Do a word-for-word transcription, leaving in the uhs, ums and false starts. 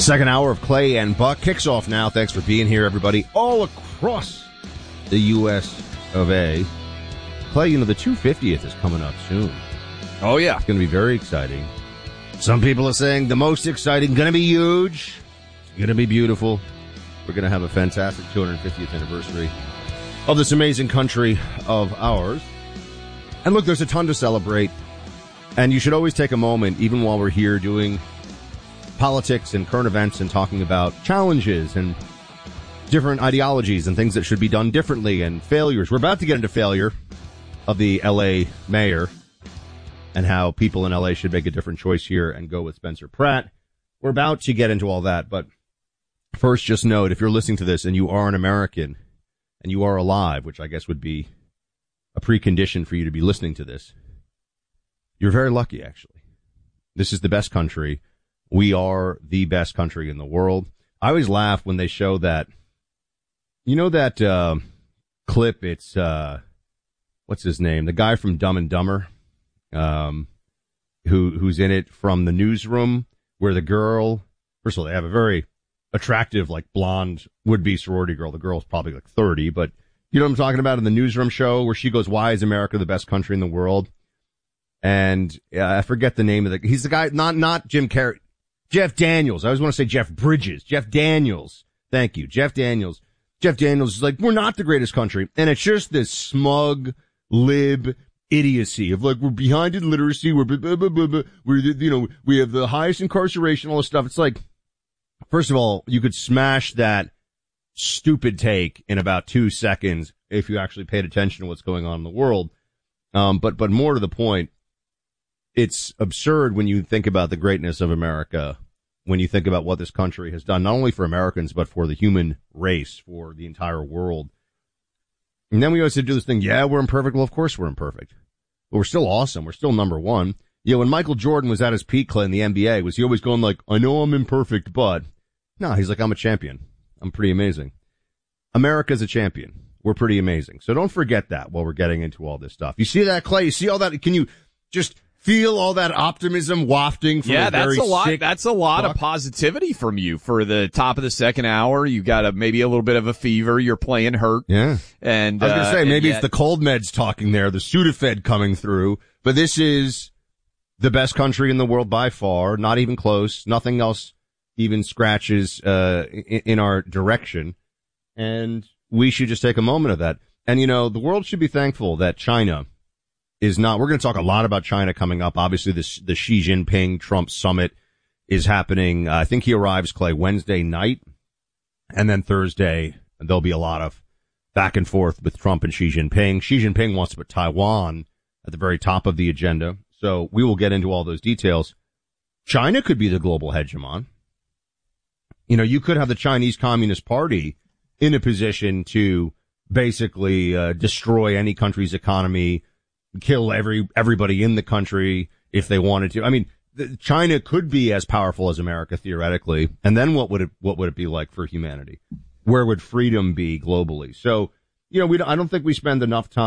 Second hour of Clay and Buck kicks off now. Thanks for being here, everybody, all across the U S of A. Clay, you know, the two fiftieth is coming up soon. Oh, yeah. It's going to be very exciting. Some people are saying the most exciting, going to be huge. It's going to be beautiful. We're going to have a fantastic two hundred fiftieth anniversary of this amazing country of ours. And look, there's a ton to celebrate. And you should always take a moment, even while we're here doing politics and current events and talking about challenges and different ideologies and things that should be done differently and failures. We're about to get into failure of the L A mayor and how people in L A should make a different choice here and go with Spencer Pratt. We're about to get into all that, but first, just note, if you're listening to this and you are an American and you are alive, which I guess would be a precondition for you to be listening to this, you're very lucky, actually. This is the best country. We are the best country in the world. I always laugh when they show that, you know that uh, clip, it's, uh, what's his name? The guy from Dumb and Dumber, um, who who's in it from the newsroom, where the girl, first of all, they have a very attractive, like, blonde would-be sorority girl. The girl's probably like thirty, but you know what I'm talking about, in the newsroom show where she goes, why is America the best country in the world? And uh, I forget the name of the, he's the guy, not, not Jim Carrey, Jeff Daniels. I always want to say Jeff Bridges. Jeff Daniels. Thank you. Jeff Daniels. Jeff Daniels is like, we're not the greatest country. And it's just this smug, lib idiocy of like, we're behind in literacy. We're, blah, blah, blah, blah, blah. We're, you know, we have the highest incarceration, all this stuff. It's like, first of all, you could smash that stupid take in about two seconds if you actually paid attention to what's going on in the world. Um, but, but more to the point, it's absurd when you think about the greatness of America, when you think about what this country has done, not only for Americans, but for the human race, for the entire world. And then we always do this thing, yeah, we're imperfect. Well, of course we're imperfect. But we're still awesome. We're still number one. You know, when Michael Jordan was at his peak, Clay, in the N B A, was he always going like, I know I'm imperfect, but... No, he's like, I'm a champion. I'm pretty amazing. America's a champion. We're pretty amazing. So don't forget that while we're getting into all this stuff. You see that, Clay? You see all that? Can you just feel all that optimism wafting from yeah, a that's very a lot. sick That's a lot buck? of positivity from you for the top of the second hour. You got a maybe a little bit of a fever. You're playing hurt. Yeah, and I was gonna uh, say maybe yet, it's the cold meds talking there, the Sudafed coming through. But this is the best country in the world by far. Not even close. Nothing else even scratches uh in, in our direction, and we should just take a moment of that. And you know, the world should be thankful that China is not, we're going to talk a lot about China coming up. Obviously, this, the Xi Jinping Trump summit is happening. Uh, I think he arrives, Clay, Wednesday night. And then Thursday, there'll be a lot of back and forth with Trump and Xi Jinping. Xi Jinping wants to put Taiwan at the very top of the agenda. So we will get into all those details. China could be the global hegemon. You know, you could have the Chinese Communist Party in a position to basically uh, destroy any country's economy, kill every everybody in the country if they wanted to. I mean, the, China could be as powerful as America theoretically, and then what would it what would it be like for humanity? Where would freedom be globally? So, you know, we don't, I don't think we spend enough time